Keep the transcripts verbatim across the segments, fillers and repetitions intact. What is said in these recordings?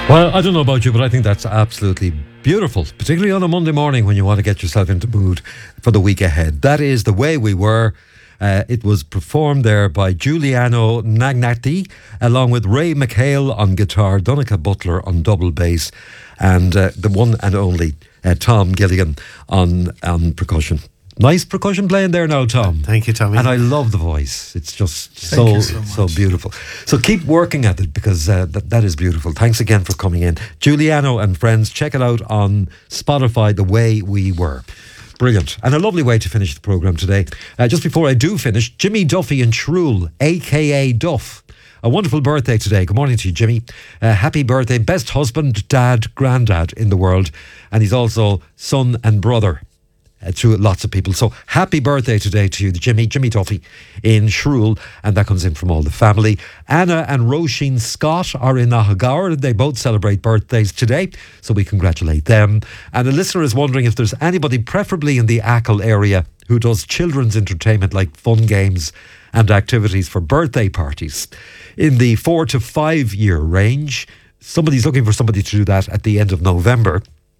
Well, I don't know about you, but I think that's absolutely beautiful, particularly on a Monday morning when you want to get yourself into mood for the week ahead. That is The Way We Were. Uh, it was performed there by Giuliano Nagnati, along with Ray McHale on guitar, Donica Butler on double bass, and uh, the one and only uh, Tom Gilligan on, on percussion. Nice percussion playing there now, Tom. Thank you, Tommy. And I love the voice. It's just Thank so, so, so beautiful. So keep working at it, because uh, that, that is beautiful. Thanks again for coming in. Giuliano and friends, check it out on Spotify, The Way We Were. Brilliant. And a lovely way to finish the programme today. Uh, just before I do finish, Jimmy Duffy in Shrule, a k a. Duff. A wonderful birthday today. Good morning to you, Jimmy. Uh, happy birthday. Best husband, dad, granddad in the world. And he's also son and brother Uh, to lots of people. So happy birthday today to you, Jimmy, Jimmy Duffy in Shrule, and that comes in from all the family. Anna and Roisin Scott are in Nahagower. They both celebrate birthdays today, so we congratulate them. And a listener is wondering if there's anybody, preferably in the Achill area, who does children's entertainment like fun games and activities for birthday parties in the four to five year range. Somebody's looking for somebody to do that at the end of November.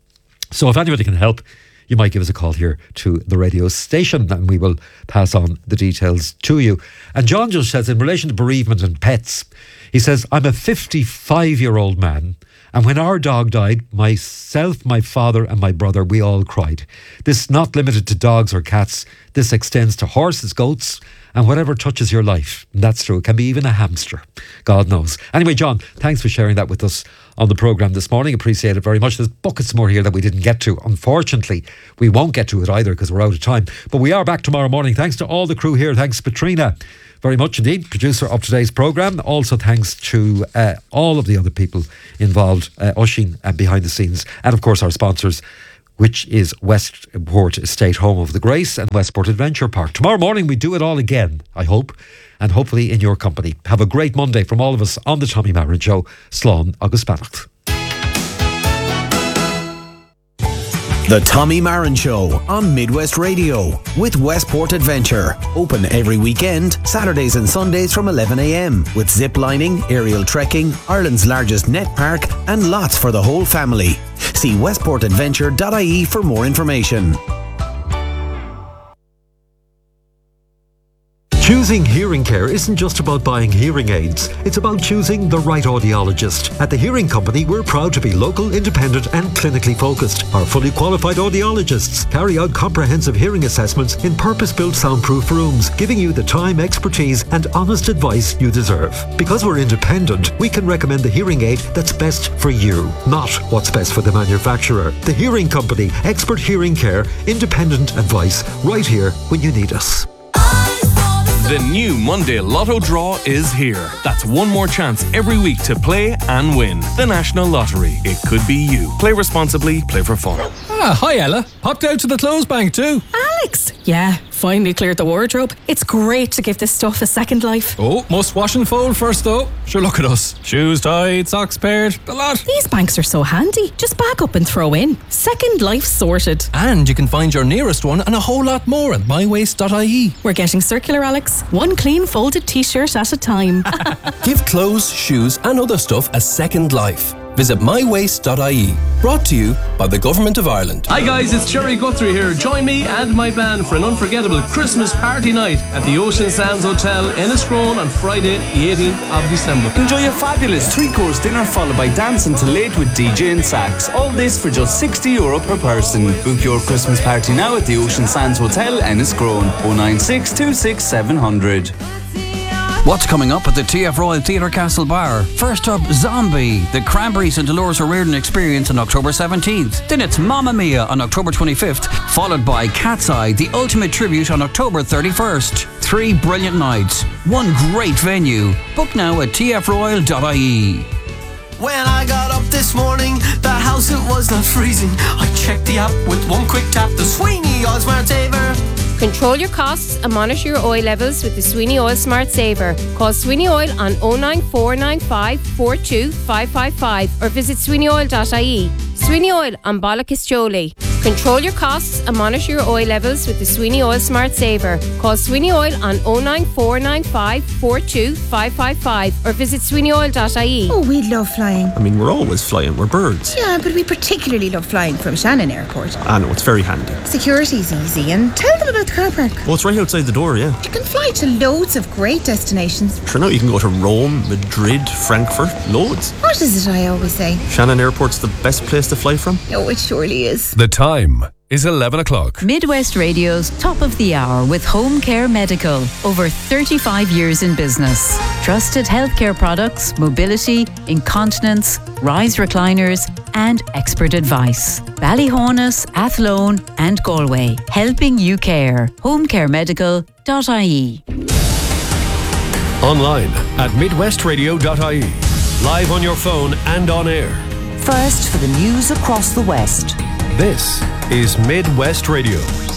So if anybody can help, you might give us a call here to the radio station and we will pass on the details to you. And John just says, in relation to bereavement and pets, he says, I'm a fifty-five-year-old man, and when our dog died, myself, my father and my brother, we all cried. This is not limited to dogs or cats. This extends to horses, goats, and whatever touches your life. And that's true. It can be even a hamster. God knows. Anyway, John, thanks for sharing that with us on the programme this morning. Appreciate it very much. There's buckets more here that we didn't get to. Unfortunately, we won't get to it either because we're out of time. But we are back tomorrow morning. Thanks to all the crew here. Thanks, Petrina, very much indeed, producer of today's programme. Also thanks to uh, all of the other people involved, uh, Oisín, uh, behind the scenes. And of course our sponsors, which is Westport Estate Home of the Grace and Westport Adventure Park. Tomorrow morning we do it all again, I hope, and hopefully in your company. Have a great Monday from all of us on the Tommy Marin Show. Slán agus Beannacht. The Tommy Marin Show on Midwest Radio with Westport Adventure. Open every weekend, Saturdays and Sundays from eleven a m with zip lining, aerial trekking, Ireland's largest net park and lots for the whole family. See westport adventure dot I E for more information. Choosing hearing care isn't just about buying hearing aids. It's about choosing the right audiologist. At the Hearing Company, we're proud to be local, independent and clinically focused. Our fully qualified audiologists carry out comprehensive hearing assessments in purpose-built soundproof rooms, giving you the time, expertise and honest advice you deserve. Because we're independent, we can recommend the hearing aid that's best for you, not what's best for the manufacturer. The Hearing Company, expert hearing care, independent advice, right here when you need us. The new Monday Lotto draw is here. That's one more chance every week to play and win. The National Lottery. It could be you. Play responsibly, play for fun. Ah, hi Ella. Popped out to the clothes bank too. Alex! Yeah, finally cleared the wardrobe. It's great to give this stuff a second life. Oh, must wash and fold first though. Sure, look at us. Shoes tied, socks paired, the lot. These banks are so handy. Just back up and throw in. Second life sorted. And you can find your nearest one and a whole lot more at my waste dot I E. We're getting circular, Alex. One clean folded t-shirt at a time. Give clothes, shoes and other stuff a second life. Visit my waste dot I E. Brought to you by the Government of Ireland. Hi guys, it's Jerry Guthrie here. Join me and my band for an unforgettable Christmas party night at the Ocean Sands Hotel, Enniscrone on Friday, the eighteenth of December. Enjoy a fabulous three-course dinner followed by dancing till late with D J and sax. All this for just sixty euro per person. Book your Christmas party now at the Ocean Sands Hotel, Enniscrone. oh nine six two six seven hundred. What's coming up at the T F Royal Theatre Castlebar? First up, Zombie, the Cranberries and Dolores O'Riordan Experience on October seventeenth. Then it's Mamma Mia on October twenty-fifth, followed by Cat's Eye, the ultimate tribute on October thirty-first. Three brilliant nights, one great venue. Book now at T F royal dot I E. When I got up this morning, the house it was not freezing. I checked the app with one quick tap, the Sweeney Oil Smart Saver. Control your costs and monitor your oil levels with the Sweeney Oil Smart Saver. Call Sweeney Oil on oh nine four nine five four two five five five or visit sweeney oil dot I E. Sweeney Oil on Ballacastole. Control your costs and monitor your oil levels with the Sweeney Oil Smart Saver. Call Sweeney Oil on oh nine four nine five four two five five five or visit sweeney oil dot I E. Oh, we love flying. I mean, we're always flying, we're birds. Yeah, but we particularly love flying from Shannon Airport. I know, it's very handy. Security's easy, and tell them about the car park. Well, it's right outside the door, yeah. You can fly to loads of great destinations. Sure, now you can go to Rome, Madrid, Frankfurt, loads. What is it I always say? Shannon Airport's the best place to fly from. Oh, it surely is. The time is eleven o'clock. Midwest Radio's Top of the Hour with Home Care Medical. Over thirty-five years in business. Trusted healthcare products, mobility, incontinence, rise recliners, and expert advice. Ballyhonus, Athlone, and Galway. Helping you care. home care medical dot I E. Online at midwest radio dot I E. Live on your phone and on air. First for the news across the West. This is Midwest Radio.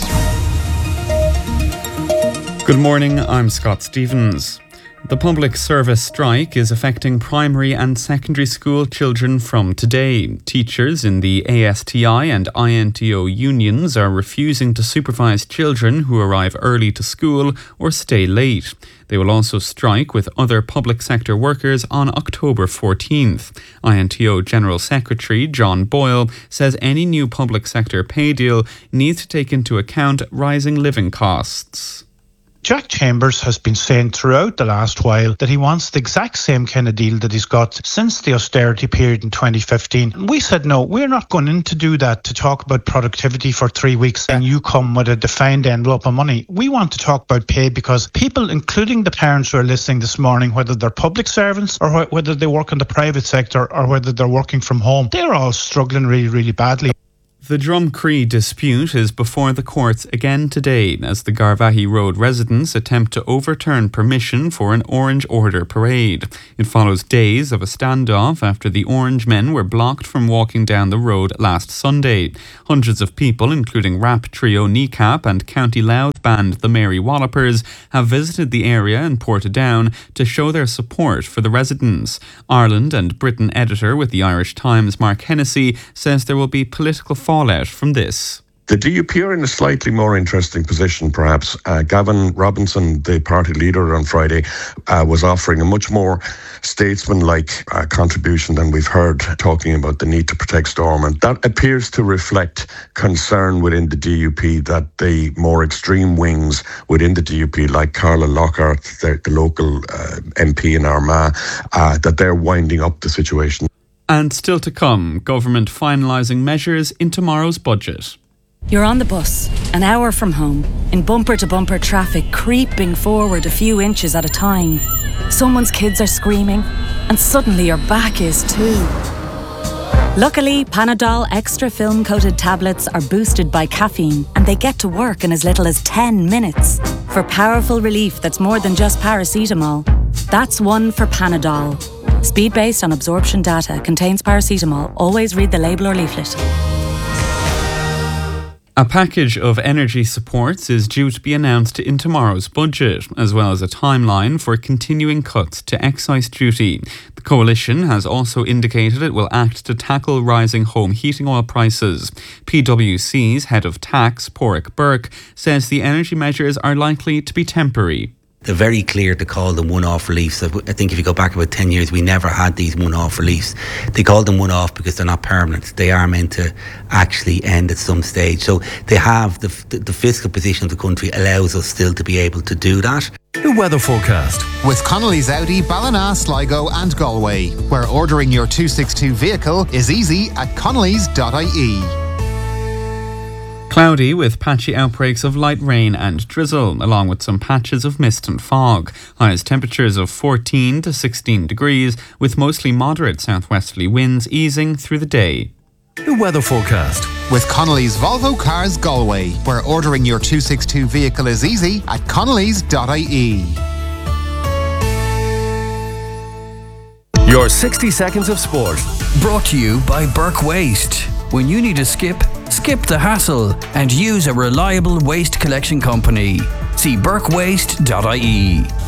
Good morning, I'm Scott Stevens. The public service strike is affecting primary and secondary school children from today. Teachers in the A S T I and I N T O unions are refusing to supervise children who arrive early to school or stay late. They will also strike with other public sector workers on October fourteenth. I N T O General Secretary John Boyle says any new public sector pay deal needs to take into account rising living costs. Jack Chambers has been saying throughout the last while that he wants the exact same kind of deal that he's got since the austerity period in twenty fifteen. And we said, no, we're not going in to do that, to talk about productivity for three weeks and you come with a defined envelope of money. We want to talk about pay because people, including the parents who are listening this morning, whether they're public servants or wh- whether they work in the private sector or whether they're working from home, they're all struggling really, really badly. The Drumcree dispute is before the courts again today as the Garvaghey Road residents attempt to overturn permission for an Orange Order parade. It follows days of a standoff after the Orange men were blocked from walking down the road last Sunday. Hundreds of people, including rap trio Kneecap and County Louth band The Mary Wallopers, have visited the area in Portadown to show their support for the residents. Ireland and Britain editor with the Irish Times, Mark Hennessy, says there will be political fallout from this. The D U P are in a slightly more interesting position, perhaps. Uh, Gavin Robinson, the party leader on Friday, uh, was offering a much more statesman-like uh, contribution than we've heard, talking about the need to protect Stormont. That appears to reflect concern within the D U P that the more extreme wings within the D U P, like Carla Lockhart, the, the local uh, M P in Armagh, uh, that they're winding up the situation. And still to come, government finalising measures in tomorrow's budget. You're on the bus, an hour from home, in bumper-to-bumper traffic creeping forward a few inches at a time. Someone's kids are screaming, and suddenly your back is too. Luckily, Panadol extra film-coated tablets are boosted by caffeine, and they get to work in as little as ten minutes. For powerful relief that's more than just paracetamol. That's one for Panadol. Speed based on absorption data, contains paracetamol. Always read the label or leaflet. A package of energy supports is due to be announced in tomorrow's budget, as well as a timeline for continuing cuts to excise duty. The coalition has also indicated it will act to tackle rising home heating oil prices. P W C's head of tax, Porrick Burke, says the energy measures are likely to be temporary. They're very clear to call them one-off reliefs. I think if you go back about ten years, we never had these one-off reliefs. They call them one-off because they're not permanent. They are meant to actually end at some stage. So they have, the, the, the fiscal position of the country allows us still to be able to do that. The weather forecast. With Connolly's Audi, Ballina, Sligo and Galway, where ordering your two sixty-two vehicle is easy at connellys dot I E. Cloudy with patchy outbreaks of light rain and drizzle, along with some patches of mist and fog. Highest temperatures of fourteen to sixteen degrees, with mostly moderate southwesterly winds easing through the day. The weather forecast. With Connolly's Volvo Cars Galway, where ordering your two sixty-two vehicle is easy at connellys dot I E. Your sixty seconds of sport. Brought to you by Burke Waste. When you need to skip, skip the hassle and use a reliable waste collection company. See burke waste dot I E.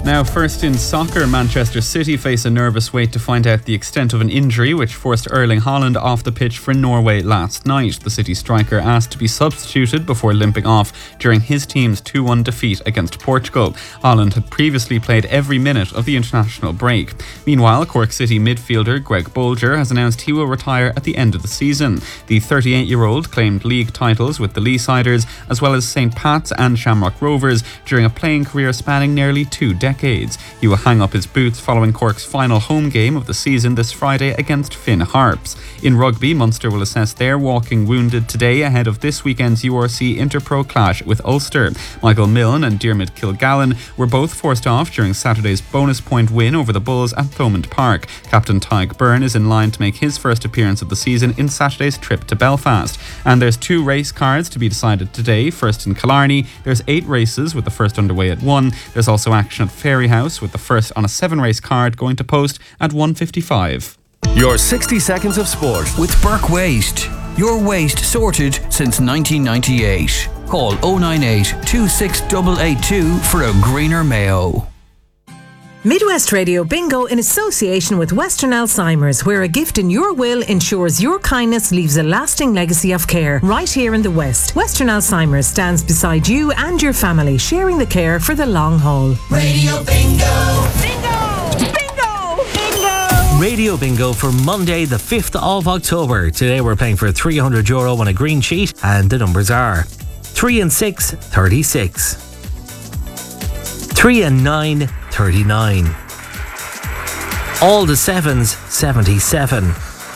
Now, first in soccer, Manchester City face a nervous wait to find out the extent of an injury which forced Erling Haaland off the pitch for Norway last night. The City striker asked to be substituted before limping off during his team's two one defeat against Portugal. Haaland had previously played every minute of the international break. Meanwhile, Cork City midfielder Greg Bolger has announced he will retire at the end of the season. The thirty-eight-year-old claimed league titles with the Leesiders as well as Saint Pat's and Shamrock Rovers during a playing career spanning nearly two decades. He will hang up his boots following Cork's final home game of the season this Friday against Finn Harps. In rugby, Munster will assess their walking wounded today ahead of this weekend's U R C Interpro clash with Ulster. Michael Milne and Diarmuid Kilgallen were both forced off during Saturday's bonus point win over the Bulls at Thomond Park. Captain Tadhg Byrne is in line to make his first appearance of the season in Saturday's trip to Belfast. And there's two race cards to be decided today. First in Killarney, there's eight races with the first underway at one. There's also action at Fairyhouse with the first on a seven race card going to post at one fifty-five. Your sixty seconds of sport with Burke Waste. Your waste sorted since nineteen ninety-eight. Call oh nine eight, two six eight eight two for a greener Mayo. Midwest Radio Bingo in association with Western Alzheimer's, where a gift in your will ensures your kindness leaves a lasting legacy of care right here in the West. Western Alzheimer's stands beside you and your family, sharing the care for the long haul. Radio Bingo! Bingo! Bingo! Bingo! Radio Bingo for Monday the fifth of October. Today we're playing for three hundred euro on a green sheet, and the numbers are three and six, thirty-six. three and nine, thirty-nine. All the sevens, seventy-seven.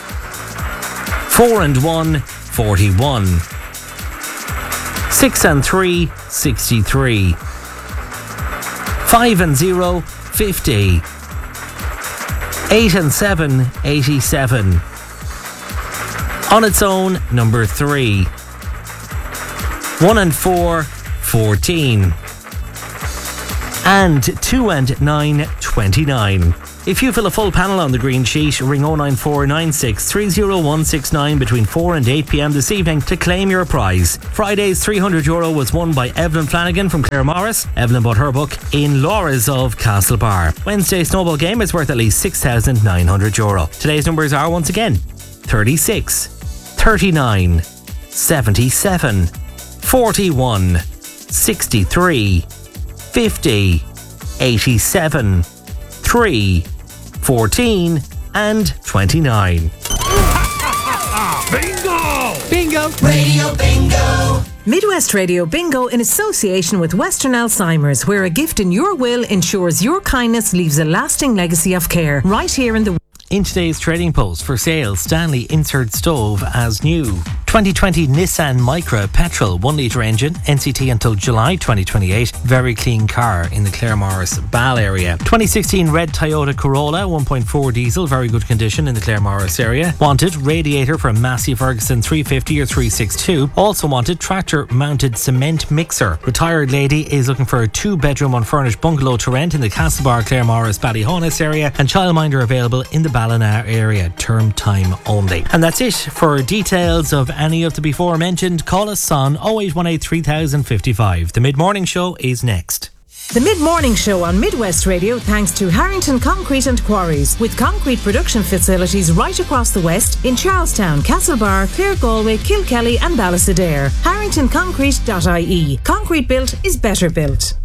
four and one, forty-one. six and three, sixty-three. five and zero, fifty. eight and seven, eighty-seven. On its own, number three. one and four, fourteen. And two and nine, twenty-nine. If you fill a full panel on the green sheet, ring oh nine four nine six three oh one six nine between four and eight p.m. this evening to claim your prize. Friday's three hundred euro was won by Evelyn Flanagan from Clare Morris. Evelyn bought her book In Laura's of Castlebar. Wednesday's snowball game is worth at least six thousand nine hundred euro. Today's numbers are once again thirty-six, thirty-nine, seventy-seven, forty-one, sixty-three, fifty, eighty-seven, three, fourteen, and twenty-nine. Bingo! Bingo! Radio Bingo! Midwest Radio Bingo in association with Western Alzheimer's, where a gift in your will ensures your kindness leaves a lasting legacy of care right here in the... In today's trading post, for sale, Stanley Insert Stove as new. twenty twenty Nissan Micra Petrol one litre engine, N C T until July twenty twenty-eight. Very clean car in the Clare Morris Ball area. twenty sixteen red Toyota Corolla one point four diesel, very good condition in the Clare Morris area. Wanted radiator from Massey Ferguson three fifty or three sixty-two. Also wanted tractor mounted cement mixer. Retired lady is looking for a two bedroom unfurnished bungalow to rent in the Castlebar, Clare Morris, Ballyhonus area, and childminder available in the Ballina area, term time only. And that's it. For details of any of the before mentioned, call us on oh eight one eight, three thousand fifty-five. The mid-morning show is next. The Mid-Morning Show on Midwest Radio thanks to Harrington Concrete and Quarries, with concrete production facilities right across the West in Charlestown, Castlebar, Clare Galway, Kilkelly and Ballysadare. harrington concrete dot I E. Concrete built is better built.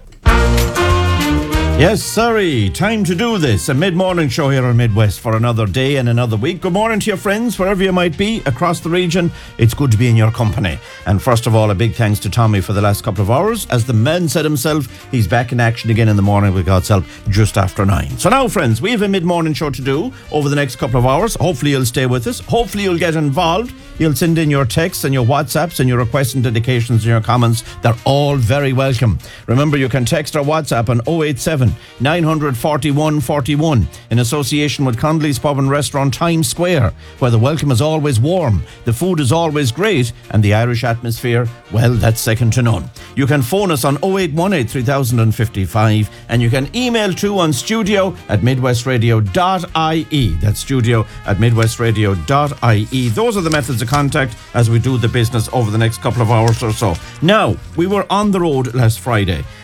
Yes, sorry, time to do this. A mid-morning show here on Midwest for another day and another week. Good morning to your friends, wherever you might be across the region. It's good to be in your company. And first of all, a big thanks to Tommy for the last couple of hours. As the man said himself, he's back in action again in the morning with God's help just after nine. So now, friends, we have a mid-morning show to do over the next couple of hours. Hopefully you'll stay with us. Hopefully you'll get involved. You'll send in your texts and your WhatsApps and your requests and dedications and your comments. They're all very welcome. Remember, you can text or WhatsApp on oh eight seven, nine hundred, forty-one, forty-one in association with Connolly's Pub and Restaurant Times Square, where the welcome is always warm, the food is always great, and the Irish atmosphere, well, that's second to none. You can phone us on oh eight one eight, three thousand fifty-five, and you can email too on studio at midwest radio dot I E. That's studio at midwest radio dot I E. Those are the methods of contact as we do the business over the next couple of hours or so. Now, we were on the road last Friday,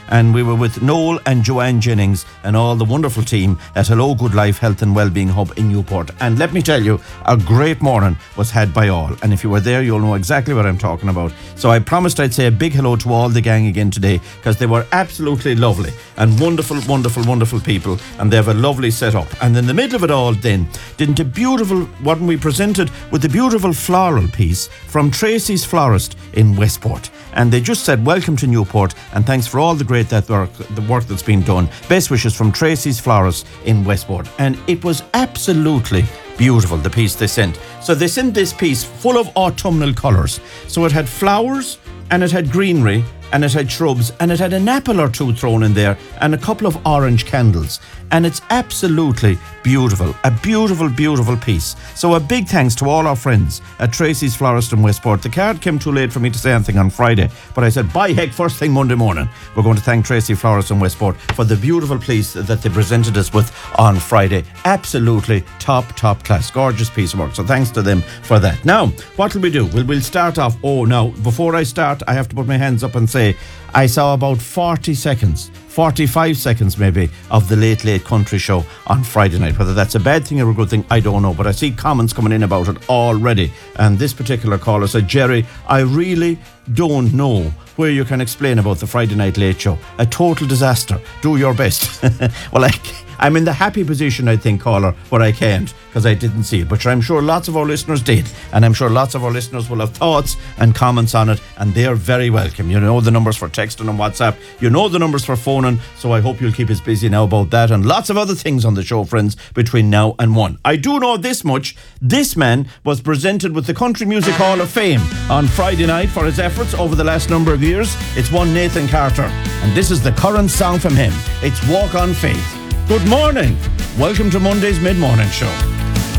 and we were with Noel and Joanne Jennings and all the wonderful team at Hello Good Life Health and Wellbeing Hub in Newport. And let me tell you, a great morning was had by all. And if you were there, you'll know exactly what I'm talking about. So I promised I'd say a big hello to all the gang again today, because they were absolutely lovely and wonderful, wonderful, wonderful people. And they have a lovely setup. And in the middle of it all then, didn't a beautiful, what we presented with a beautiful floral piece from Tracy's Florist in Westport. And they just said, welcome to Newport, and thanks for all the great that work, the work that's been done. Best wishes from Tracy's Florist in Westport. And it was absolutely beautiful, the piece they sent. So they sent this piece full of autumnal colours. So it had flowers, and it had greenery, and it had shrubs, and it had an apple or two thrown in there, and a couple of orange candles. And it's absolutely beautiful. A beautiful, beautiful piece. So a big thanks to all our friends at Tracy's Florist in Westport. The card came too late for me to say anything on Friday, but I said, by heck, first thing Monday morning, we're going to thank Tracy Florist in Westport for the beautiful piece that they presented us with on Friday. Absolutely top, top class. Gorgeous piece of work. So thanks to them for that. Now, what will we do? Well, we'll start off. Oh, now, before I start, I have to put my hands up and say, I saw about forty seconds, forty-five seconds maybe, of the Late Late Country Show on Friday night. Whether that's a bad thing or a good thing, I don't know. But I see comments coming in about it already. And this particular caller said, Jerry, I really don't know where you can explain about the Friday Night Late Show. A total disaster. Do your best. Well, I, I'm in the happy position, I think, caller, where I can't, because I didn't see it. But I'm sure lots of our listeners did. And I'm sure lots of our listeners will have thoughts and comments on it. And they're very welcome. You know the numbers for texting and WhatsApp. You know the numbers for phoning. So I hope you'll keep us busy now about that. And lots of other things on the show, friends, between now and one. I do know this much. This man was presented with the Country Music Hall of Fame on Friday night for his efforts over the last number of years. It's one Nathan Carter. And this is the current song from him. It's Walk on Faith. Good morning. Welcome to Monday's Mid-Morning Show.